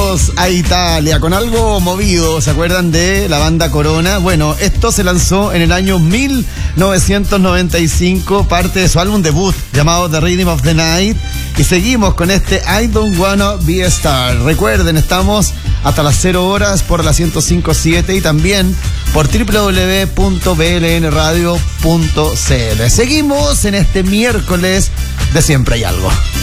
Vamos a Italia con algo movido. ¿Se acuerdan de la banda Corona? Bueno, esto se lanzó en el año 1995, parte de su álbum debut llamado The Rhythm of the Night. Y seguimos con este I Don't Wanna Be a Star. Recuerden, estamos hasta las 0 horas por la 105.7 y también por www.blnradio.cl. Seguimos en este miércoles de Siempre Hay Algo.